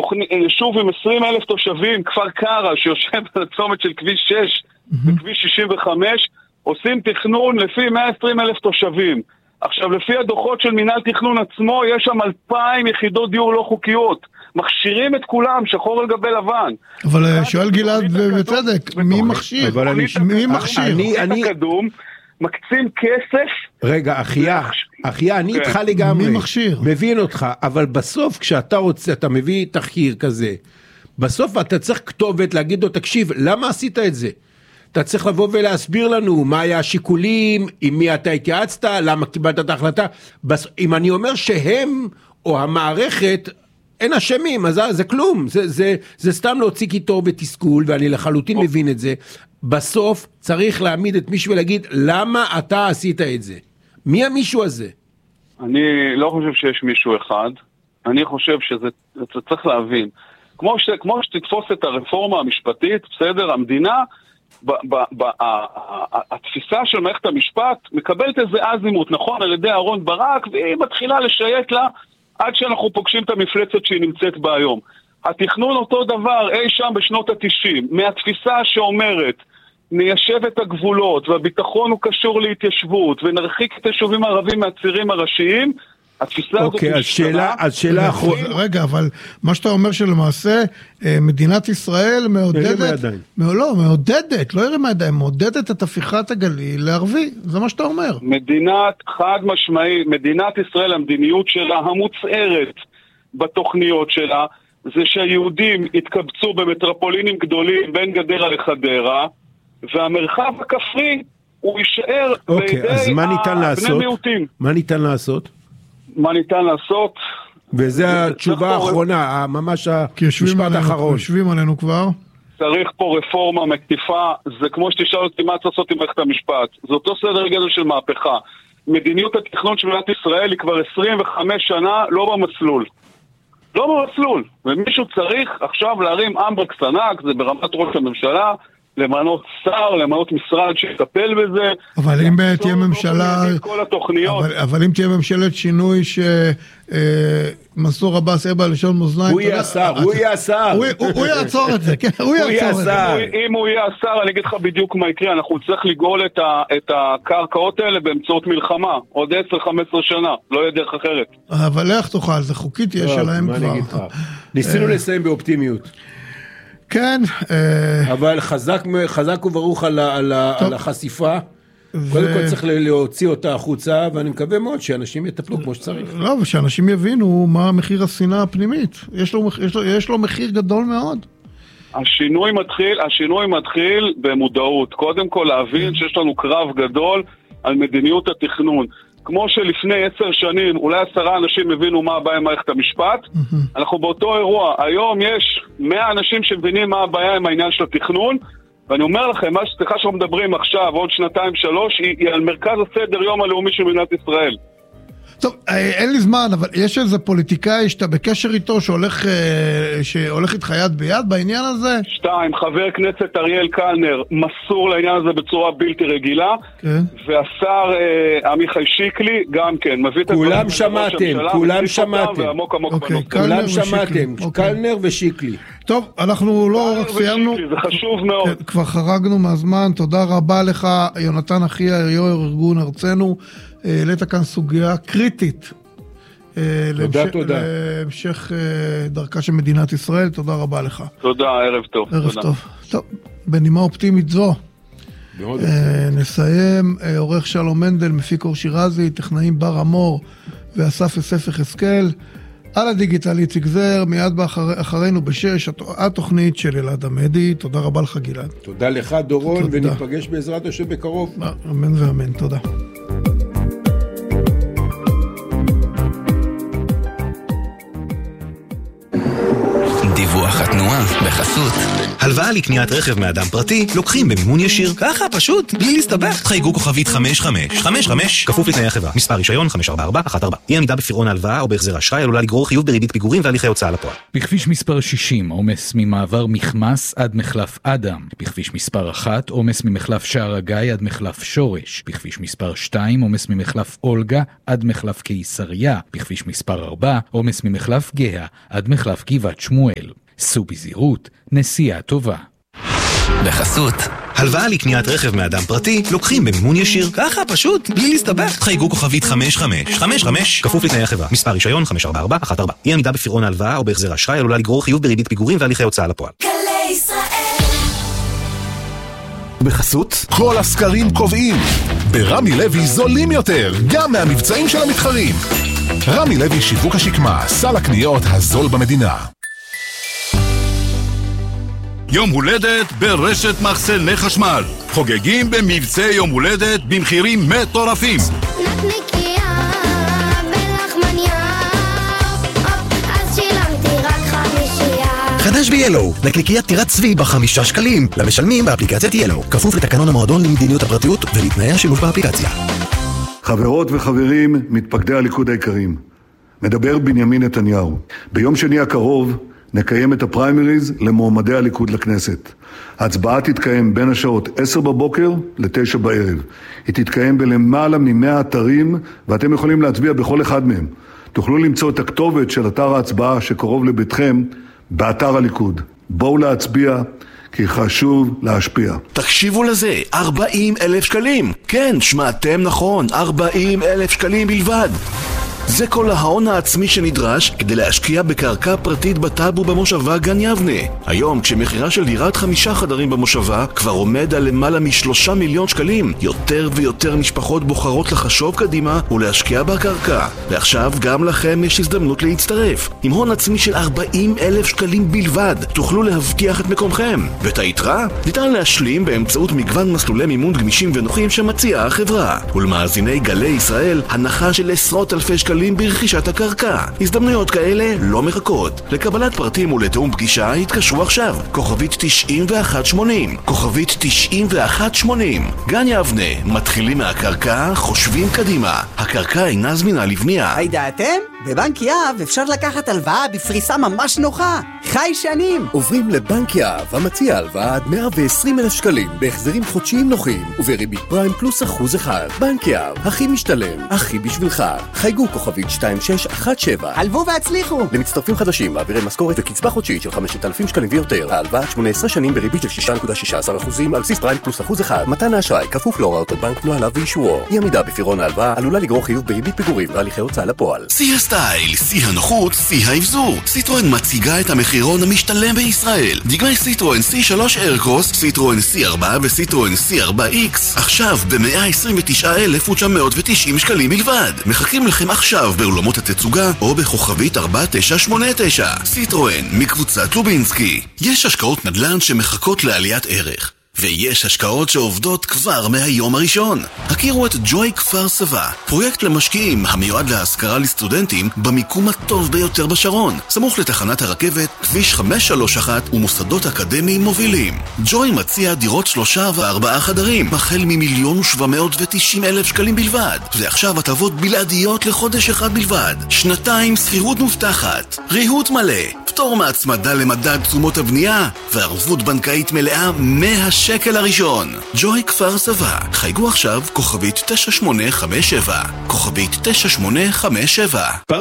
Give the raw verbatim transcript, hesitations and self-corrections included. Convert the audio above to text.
יישוב עם עשרים אלף תושבים, כפר קרא, שיושב על הצומת של כביש שש וכביש שישים וחמש, עושים תכנון לפי מאה ועשרים אלף תושבים. עכשיו, לפי הדוחות של מינהל תכנון עצמו, יש שם אלפיים יחידות דיור לא חוקיות. מכשירים את כולם, שחור על גבי לבן. אבל שואל גלעד בצדק, מי מכשיר? מי מכשיר? אני הקדום, מקצים כסף. רגע, אחיה, אחיה, אני איתך לגמרי. מי מכשיר? מבין אותך, אבל בסוף כשאתה רוצה, אתה מביא תחקיר כזה, בסוף אתה צריך כתובת להגיד לו, תקשיב, למה עשית את זה? אתה צריך לבוא ולהסביר לנו מה היה השיקולים, עם מי אתה התייעצת, למה קיבלת את ההחלטה. אם אני אומר שהם או המערכת אין אשמים, אז זה כלום, זה, זה, זה סתם להוציא קיטור בתסכול, ואני לחלוטין מבין את זה. בסוף צריך להעמיד את מישהו ולהגיד, למה אתה עשית את זה? מי המישהו הזה? אני לא חושב שיש מישהו אחד, אני חושב שזה, זה צריך להבין. כמו, ש, כמו שתתפוס את הרפורמה המשפטית, בסדר, המדינה, ב, ב, ב, ה, ה, התפיסה של מערכת המשפט מקבלת איזה אזימות, נכון, על ידי אהרון ברק, והיא מתחילה לשייט לה, עד שאנחנו פוגשים את המפלצת שהיא נמצאת בה היום. התכנון אותו דבר, אי שם בשנות התשעים, מהתפיסה שאומרת, ניישב את הגבולות, והביטחון הוא קשור להתיישבות, ונרחיק את היישובים הערבים מהצירים הראשיים, התפיסה הזאת אוקיי, אז שאלה, אז שאלה אחרונה. רגע, אבל מה שאתה אומר שלמעשה, מדינת ישראל מעודדת, לא, מעודדת, לא יראה מהידיים, מעודדת את הפיכת הגליל לערבי, זה מה שאתה אומר. מדינת, חד משמעי, מדינת ישראל, המדיניות שלה, המוצערת בתוכניות שלה, זה שהיהודים התקבצו במטרופולינים גדולים בין גדרה לחדרה, והמרחב הכפרי הוא יישאר אוקיי, אז מה ניתן לעשות? מה ניתן לעשות? מה ניתן לעשות? וזה התשובה האחרונה, ממש המשפט האחרון. יושבים עלינו כבר. צריך פה רפורמה מקיפה, זה כמו שתשאל אותי מה צריך לעשות עם מערכת המשפט. זה אותו סדר גודל של מהפכה. מדיניות התכנון של מדינת ישראל היא כבר עשרים וחמש שנה לא במסלול. לא במסלול. ומישהו צריך עכשיו להרים אמברקס ענק, זה ברמת ראש הממשלה, למנות שר, למנות משרד שיטפל בזה. אבל אם תהיה ממשלה... כל התוכניות. אבל, אבל אם תהיה ממשלת שינוי שמנסור עבאס יהיה בלשון מאזניים... הוא יהיה השר, הוא יהיה השר. הוא יעצור את זה, כן, הוא יעצור את זה. אם הוא יהיה השר, אני אגיד לך בדיוק מה יקרה, אנחנו צריך לגאול את הקרקעות האלה באמצעות מלחמה, עוד עשר חמש עשרה שנה, לא יהיה דרך אחרת. אבל איך תוכל, זה חוקית יש עליהם כבר. ניסינו לסיים באופטימיות. כן. אבל חזק, חזק וברוך על, על, על החשיפה. ו... קודם כל צריך להוציא אותה החוצה, ואני מקווה מאוד שאנשים יטפלו כמו שצריך. לא, ושאנשים יבינו מה מחיר השנאה הפנימית. יש לו, יש לו, יש לו מחיר גדול מאוד. השינוי מתחיל, השינוי מתחיל במודעות. קודם כל להבין שיש לנו קרב גדול על מדיניות התכנון. כמו שלפני עשר שנים, אולי עשרה אנשים הבינו מה הבעיה עם מערכת המשפט, אנחנו באותו אירוע. היום יש מאה אנשים שמבינים מה הבעיה עם העניין של התכנון, ואני אומר לכם, מה שצריכה שאנחנו מדברים עכשיו, עוד שנתיים שלוש, היא, היא על מרכז הסדר יום הלאומי של מדינת ישראל. טוב, אין לי זמן, אבל יש איזה פוליטיקאי שאתה בקשר איתו שהולך, שהולך איתך יד ביד בעניין הזה? שתיים, חבר כנסת אריאל קלנר מסור לעניין הזה בצורה בלתי רגילה, כן. והשר אה, עמיחי שיקלי גם כן, מביא את כולם שמעתם, כולם שמעתם, ועמוק עמוק אוקיי, כולם שמעתם, קלנר ושיקלי. טוב, אנחנו לא רק סיימנו, זה חשוב מאוד. כן, כבר חרגנו מהזמן, תודה רבה לך, יונתן אחיה, יו"ר ארגון ארצנו, העלית כאן סוגיה קריטית תודה, תודה. להמשך דרכה של מדינת ישראל. תודה רבה לך. תודה, ערב טוב. ערב טוב. טוב, בנימה אופטימית זו נסיים. עורך שלום מנדל, מפיק אור שירזי, טכנאים בר אמור ואסף יוסף יחזקאל. על הדיגיטל איציק זר, מיד אחרינו בשש, התוכנית של אלעד עמדי. תודה רבה לך גלעד. תודה לך דורון, ונתפגש בעזרת השם בקרוב. אמן ואמן, תודה. דיווח התנועה בחסות. הלוואה לקניית רכב מאדם פרטי לוקחים במימון ישיר. ככה פשוט, בלי להסתבך. חייגו כוכבית חמש חמש חמש חמש כפוף לתנאי החברה. מספר רישיון חמש ארבע ארבע אחת ארבע. אי עמידה בפירעון ההלוואה או בהחזר אשראי עלולה לגרור חיוב בריבית פיגורים והליכי הוצאה לפועל. בכביש מספר שישים, עומס ממעבר מחמס עד מחלף אדם. בכביש מספר אחת, עומס ממחלף שער הגיא עד מחלף שורש. בכביש מספר שתיים, עומס ממחלף אולגה עד מחלף קיסריה. בכביש מספר ארבע, עומס ממחלף גאה עד מחלף גבעת שמואל. סעו בזהירות, נסיעה טובה. בחסות הלוואה לקניית רכב מאדם פרטי לוקחים במימון ישיר. ככה פשוט, בלי להסתבך. חייגו כוכבית חמש חמש חמש חמש כפוף לתנאי החברה. מספר רישיון חמש ארבע ארבע אחת ארבע. אי עמידה בפירעון ההלוואה או בהחזר אשראי עלולה לגרור חיוב בריבית פיגורים והליכי הוצאה לפועל. גלי ישראל. בחסות כל הסקרים קובעים ברמי לוי זולים יותר גם מהמבצעים של המתחרים. רמי לוי שיווק השקמה, סל הקניות הזול במדינה. יום הולדת ברשת מחסני חשמל. חוגגים במבצעי יום הולדת במחירים מטורפים. נקניקיה בלחמניה, אז שילמתי רק חמישייה. חדש ב-ילו, נקניקיית טירת צבי בחמישה שקלים, למשלמים באפליקציית ילו, כפוף לתקנון המועדון למדיניות הפרטיות ולתנאי השימוש באפליקציה. חברות וחברים, מתפקדי הליכוד היקרים, מדבר בנימין נתניהו. ביום שני הקרוב נקיים את הפריימריז למועמדי הליכוד לכנסת. ההצבעה תתקיים בין השעות עשר בבוקר לתשע בערב. היא תתקיים בלמעלה ממאה אתרים, ואתם יכולים להצביע בכל אחד מהם. תוכלו למצוא את הכתובת של אתר ההצבעה שקרוב לביתכם באתר הליכוד. בואו להצביע, כי חשוב להשפיע. תקשיבו לזה, ארבעים אלף שקלים. כן, שמעתם נכון, ארבעים אלף שקלים בלבד. זה כל ההון העצמי שנדרש כדי להשקיע בקרקע פרטית בטאבו במושבה גן יבנה. היום, כשמחירה של דירת חמישה חדרים במושבה כבר עומד על למעלה משלושה מיליון שקלים, יותר ויותר משפחות בוחרות לחשוב קדימה ולהשקיע בקרקע. ועכשיו גם לכם יש הזדמנות להצטרף. עם הון עצמי של ארבעים אלף שקלים בלבד, תוכלו להבטיח את מקומכם. ואת היתרה ניתן להשלים באמצעות מגוון מסלולי מימון גמישים ונוחים שמציעה החברה. ולמאזיני גלי ישראל, הנחה של עשרות אלפי שקלים ברכישת הקרקע. הזדמנויות כאלה לא מחכות. לקבלת פרטים ולתאום פגישה התקשרו עכשיו. כוכבית תשעים ואחת שמונים. כוכבית תשעים ואחת שמונים. גן יבנה, מתחילים מהקרקע, חושבים קדימה. הקרקע אינה זמינה לבנייה. הידעתם? בבנק יהב אפשר לקחת הלוואה בפריסה ממש נוחה. חי שנים. עוברים לבנק יהב, המציע הלוואה עד מאה ועשרים אלף שקלים, בהחזרים חודשיים נוחים, ובריבית פריים פלוס אחוז אחד. בנק יהב, הכי משתלם, הכי בשבילך. חייגו כוכבית שתיים שש אחת שבע. הלוו והצליחו. למצטרפים חדשים, מעבירי משכורת וקצבה חודשית של חמשת אלפים שקלים ויותר. ההלוואה שמונה עשרה שנים בריבית של שישה נקודה שישה עשר אחוזים על בסיס פריים פלוס אחוז אחד. מתן האשראי כפוף להוראות הבנק, נוהליו ואישורו. אי עמידה בפירעון ההלוואה עלולה לגרור חיוב בריבית פיגורים והליכי הוצאה לפועל. שיא הסטייל, שיא הנוחות, שיא האבזור. סיטרואן מציגה את המחירון המשתלם בישראל. דגמי סיטרואן סי שלוש איירקרוס, סיטרואן סי ארבע וסיטרואן סי ארבע איקס. עכשיו ב-מאה עשרים ותשעה אלף ותשע מאות ותשעים שקלים בלבד. מחכים לכם עכשיו בעולמות התצוגה או בכוכבית ארבע תשע שמונה תשע. סיטרואן מקבוצת לובינסקי. יש השקעות נדל"ן שמחכות לעליית ערך. ויש השקעות שעובדות כבר מהיום הראשון. הכירו את ג'וי כפר סבא, פרויקט למשקיעים המיועד להשכרה לסטודנטים במיקום הטוב ביותר בשרון, סמוך לתחנת הרכבת, כביש חמש שלוש אחת ומוסדות אקדמיים מובילים. ג'וי מציע דירות שלושה וארבעה חדרים, החל ממיליון ושבע מאות ותשעים אלף שקלים בלבד, ועכשיו הטבות בלעדיות לחודש אחד בלבד. שנתיים שכירות מובטחת, ריהוט מלא, פטור מהצמדה למדד תשומות הבנייה, וערבות בנקאית מלאה מהשקל הראשון. ג'וי כפר סבא, חייגו עכשיו כוכבית תשע שמונה חמש שבע, כוכבית תשע שמונה חמש שבע.